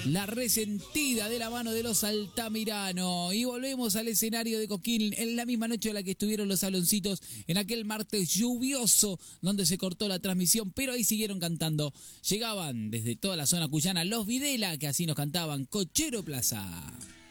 La Resentida de la mano de los Altamirano. Y volvemos al escenario de Cosquín en la misma noche en la que estuvieron los Saloncitos en aquel martes lluvioso donde se cortó la transmisión, pero ahí siguieron cantando. Llegaban desde toda la zona cuyana los Videla, que así nos cantaban Cochero Plaza.